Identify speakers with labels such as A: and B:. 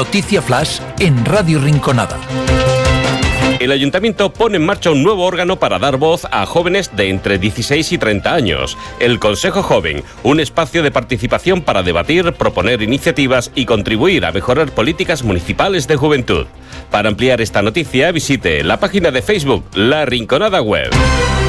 A: Noticia Flash en Radio Rinconada.
B: El Ayuntamiento pone en marcha un nuevo órgano para dar voz a jóvenes de entre 16 y 30 años, el Consejo Joven, un espacio de participación para debatir, proponer iniciativas y contribuir a mejorar políticas municipales de juventud. Para ampliar esta noticia, visite la página de Facebook La Rinconada Web.